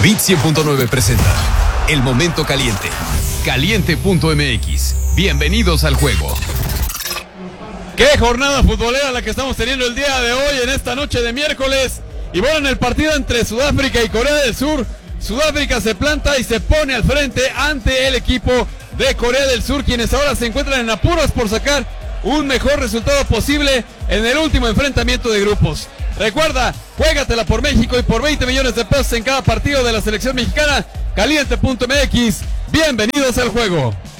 Bit 100.9 presenta El Momento Caliente. Caliente.mx. Bienvenidos al juego. Qué jornada futbolera la que estamos teniendo el día de hoy, en esta noche de miércoles. Y bueno, en el partido entre Sudáfrica y Corea del Sur, Sudáfrica se planta y se pone al frente ante el equipo de Corea del Sur, quienes ahora se encuentran en apuros por sacar un mejor resultado posible en el último enfrentamiento de grupos. Recuerda, juégatela por México y por 20 millones de pesos en cada partido de la selección mexicana. Caliente.mx, bienvenidos al juego.